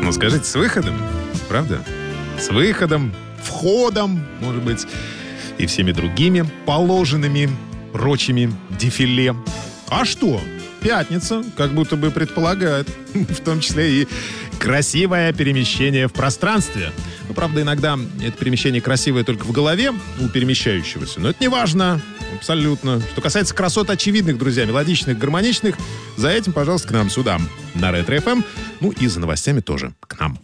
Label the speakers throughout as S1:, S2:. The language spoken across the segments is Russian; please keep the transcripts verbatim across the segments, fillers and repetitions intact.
S1: Ну, скажите, с выходом, правда? С выходом, входом, может быть, и всеми другими положенными прочими дефиле. А что? Пятница, как будто бы предполагает, в том числе и красивое перемещение в пространстве. Ну, правда, иногда это перемещение красивое только в голове у перемещающегося, но это не важно, абсолютно. Что касается красот очевидных, друзья, мелодичных, гармоничных, за этим, пожалуйста, к нам сюда, на Ретро эф эм, ну и за новостями тоже к нам.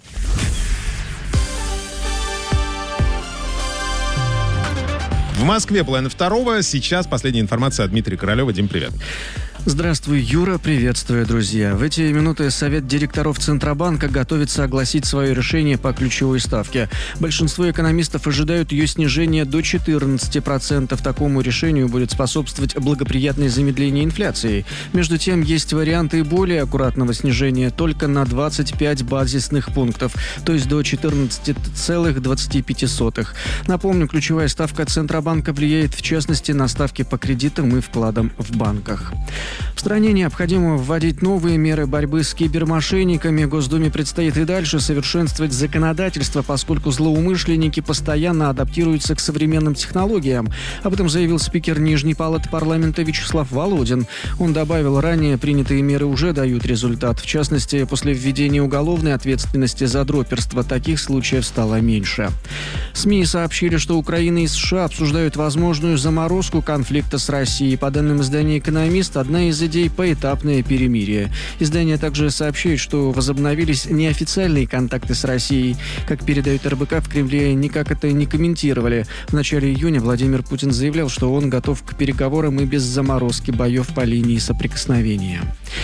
S1: В Москве половина второго. Сейчас последняя информация от Дмитрия Королева. Дим, привет.
S2: Здравствуй, Юра. Приветствую, друзья. В эти минуты Совет директоров Центробанка готовится огласить свое решение по ключевой ставке. Большинство экономистов ожидают ее снижения до четырнадцати процентов. Такому решению будет способствовать благоприятное замедление инфляции. Между тем, есть варианты более аккуратного снижения только на двадцать пять базисных пунктов, то есть до четырнадцати целых двадцати пяти сотых. Напомню, ключевая ставка Центробанка влияет в частности на ставки по кредитам и вкладам в банках. В стране необходимо вводить новые меры борьбы с кибермошенниками. Госдуме предстоит и дальше совершенствовать законодательство, поскольку злоумышленники постоянно адаптируются к современным технологиям. Об этом заявил спикер Нижней палаты парламента Вячеслав Володин. Он добавил, ранее принятые меры уже дают результат. В частности, после введения уголовной ответственности за дроперство таких случаев стало меньше. СМИ сообщили, что Украина и США обсуждают возможную заморозку конфликта с Россией. По данным издания «Экономист», одна из идей – поэтапное перемирие. Издание также сообщает, что возобновились неофициальные контакты с Россией. Как передают эр бэ ка, в Кремле никак это не комментировали. В начале июня Владимир Путин заявлял, что он готов к переговорам и без заморозки боев по линии соприкосновения.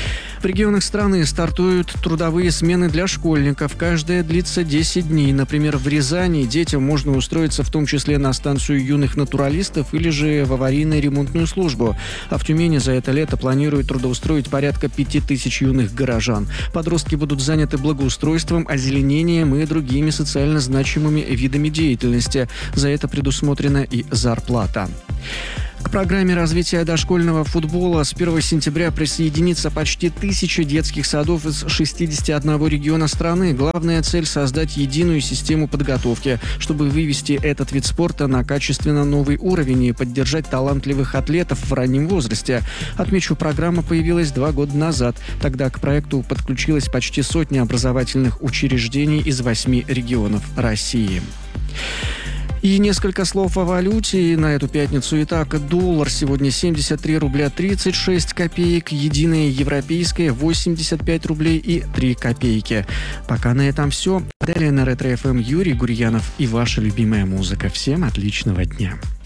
S2: В регионах страны стартуют трудовые смены для школьников. Каждая длится десять дней. Например, в Рязани детям можно устроиться в том числе на станцию юных натуралистов или же в аварийно-ремонтную службу. А в Тюмени за это лето планируют трудоустроить порядка пяти тысяч юных горожан. Подростки будут заняты благоустройством, озеленением и другими социально значимыми видами деятельности. За это предусмотрена и зарплата. К программе развития дошкольного футбола с первого сентября присоединится почти тысяча детских садов из шестидесяти одного региона страны. Главная цель – создать единую систему подготовки, чтобы вывести этот вид спорта на качественно новый уровень и поддержать талантливых атлетов в раннем возрасте. Отмечу, программа появилась два года назад. Тогда к проекту подключилась почти сотня образовательных учреждений из восьми регионов России. И несколько слов о валюте на эту пятницу. Итак, доллар сегодня семьдесят три рубля тридцать шесть копеек, единая европейская восемьдесят пять рублей и три копейки. Пока на этом все. Далее на Ретро эф эм Юрий Гурьянов и ваша любимая музыка. Всем отличного дня.